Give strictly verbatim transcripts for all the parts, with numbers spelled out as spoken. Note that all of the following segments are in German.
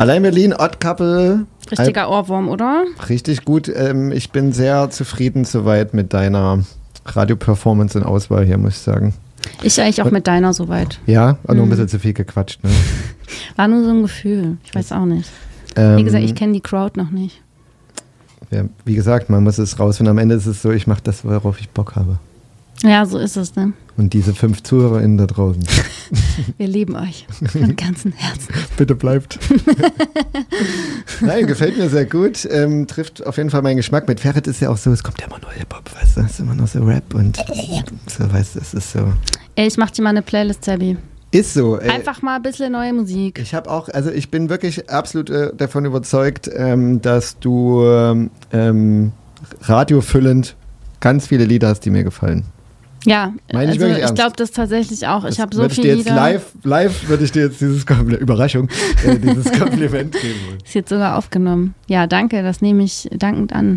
Allein Berlin, Odd Couple. Richtiger Ohrwurm, oder? Richtig gut. Ähm, ich bin sehr zufrieden soweit mit deiner Radio-Performance und Auswahl hier, muss ich sagen. Ich eigentlich auch und, mit deiner soweit. Ja, auch hm. nur ein bisschen zu viel gequatscht. Ne? War nur so ein Gefühl. Ich weiß auch nicht. Ähm, wie gesagt, ich kenne die Crowd noch nicht. Ja, wie gesagt, man muss es rausfinden. Am Ende ist es so, ich mache das, worauf ich Bock habe. Ja, so ist es, ne? Und diese fünf ZuhörerInnen da draußen. Wir lieben euch von ganzem Herzen. Bitte bleibt. Nein, gefällt mir sehr gut. Ähm, trifft auf jeden Fall meinen Geschmack. Mit Ferret ist ja auch so, es kommt ja immer nur Hip-Hop, weißt du? Es ist immer noch so Rap und so, weißt du, es ist so. Ey, ich mach dir mal eine Playlist, Zabi. Ist so. Ey. Einfach mal ein bisschen neue Musik. Ich habe auch, also ich bin wirklich absolut äh, davon überzeugt, ähm, dass du ähm, radiofüllend ganz viele Lieder hast, die mir gefallen. Ja, Meine ich also ich ich glaube das tatsächlich auch. Ich habe so viele viele jetzt Lieder. Live, live würde ich dir jetzt dieses Kompliment, Überraschung, äh, dieses Kompliment geben wollen. Ist jetzt sogar aufgenommen. Ja, danke, das nehme ich dankend an.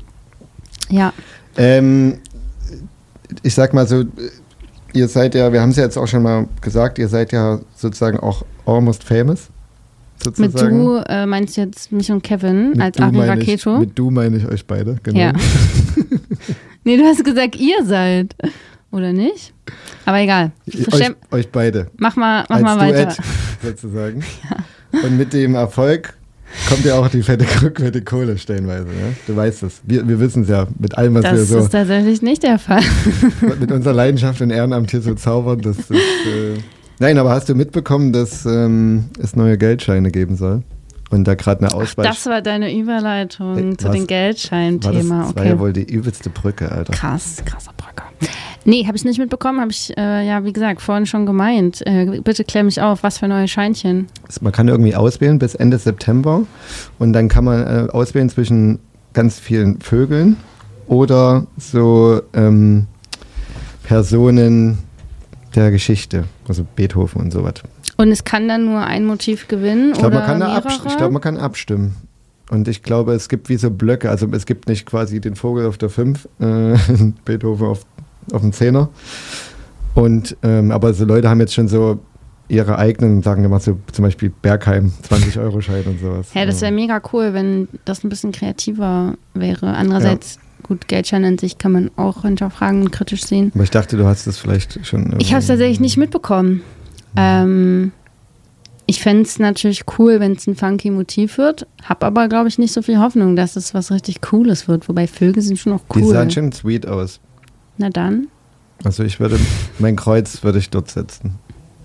Ja. Ähm, ich sag mal so, ihr seid ja, wir haben es ja jetzt auch schon mal gesagt, ihr seid ja sozusagen auch almost famous. Sozusagen. Mit du äh, meinst du jetzt mich und Kevin mit als Ari Raketo? Ich, mit du meine ich euch beide, genau. Ja. Nee, du hast gesagt, ihr seid. Oder nicht? Aber egal. Euch, euch beide. Mach mal, mach als mal weiter. Duett, sozusagen. Ja. Und mit dem Erfolg kommt ja auch die fette, fette Kohle stellenweise. Ne? Du weißt es. Wir, wir wissen es ja mit allem, was das wir so... Das ist tatsächlich nicht der Fall. Mit unserer Leidenschaft und Ehrenamt hier so zaubern. Das ist... Äh, nein, aber hast du mitbekommen, dass ähm, es neue Geldscheine geben soll? Und da gerade eine Auswahl... Das war deine Überleitung hey, zu den Geldschein-Thema. Das, das okay. war ja wohl die übelste Brücke, Alter. Krass, krasser Brücke. Nee, habe ich nicht mitbekommen, habe ich, äh, ja, wie gesagt, vorhin schon gemeint. Äh, bitte klär mich auf, was für neue Scheinchen? Man kann irgendwie auswählen bis Ende September und dann kann man äh, auswählen zwischen ganz vielen Vögeln oder so ähm, Personen der Geschichte, also Beethoven und sowas. Und es kann dann nur ein Motiv gewinnen ich glaub, oder man kann mehrere? Abst- ich glaube, man kann abstimmen. Und ich glaube, es gibt wie so Blöcke. Also es gibt nicht quasi den Vogel auf der fünf, äh, Beethoven auf, auf dem Zehner. Und, ähm, aber so Leute haben jetzt schon so ihre eigenen, sagen wir mal so zum Beispiel Bergheim, zwanzig-Euro-Schein und sowas. Ja, das wäre mega cool, wenn das ein bisschen kreativer wäre. Andererseits, ja. Gut, Geldscheine an sich kann man auch hinterfragen und kritisch sehen. Aber ich dachte, du hast das vielleicht schon... Ich habe es tatsächlich nicht mitbekommen. Ähm, ich fände es natürlich cool, wenn es ein funky Motiv wird. Hab aber, glaube ich, nicht so viel Hoffnung, dass es was richtig Cooles wird. Wobei Vögel sind schon auch cool. Die sahen schon sweet aus. Na dann. Also ich würde, mein Kreuz würde ich dort setzen.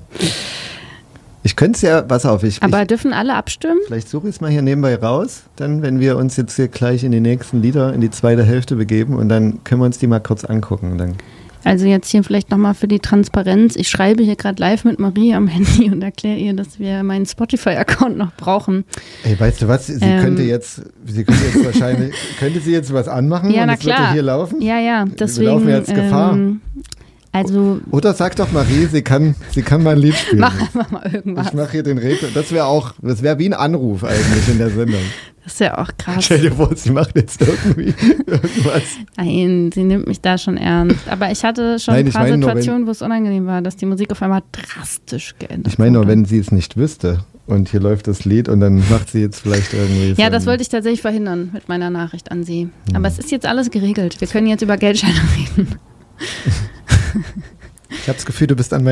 Ich könnte es ja, pass auf, ich... Aber ich, dürfen alle abstimmen? Vielleicht suche ich es mal hier nebenbei raus, dann, wenn wir uns jetzt hier gleich in die nächsten Lieder, in die zweite Hälfte begeben und dann können wir uns die mal kurz angucken. Dann Also jetzt hier vielleicht nochmal für die Transparenz. Ich schreibe hier gerade live mit Marie am Handy und erkläre ihr, dass wir meinen Spotify-Account noch brauchen. Ey, weißt du was? Sie ähm, könnte jetzt, sie könnte jetzt wahrscheinlich, könnte sie jetzt was anmachen ja, und na es klar. würde hier laufen? Ja, ja, deswegen. Wir laufen jetzt Gefahr. Ähm, also Oder sag doch Marie, sie kann, sie kann mal ein Lied spielen. Mach einfach mal irgendwas. Ich mache hier den Redner. Das wäre auch, das wäre wie ein Anruf eigentlich in der Sendung. Das ist ja auch krass. Stell dir vor, sie macht jetzt irgendwie irgendwas. Nein, sie nimmt mich da schon ernst. Aber ich hatte schon Nein, ein paar ich mein nur, Situationen, wo es unangenehm war, dass die Musik auf einmal drastisch geändert wurde. Ich meine nur, wenn sie es nicht wüsste und hier läuft das Lied und dann macht sie jetzt vielleicht irgendwie... Ja, so das wollte ich tatsächlich verhindern mit meiner Nachricht an sie. Hm. Aber es ist jetzt alles geregelt. Wir können jetzt über Geldscheine reden. Ich habe das Gefühl, du bist an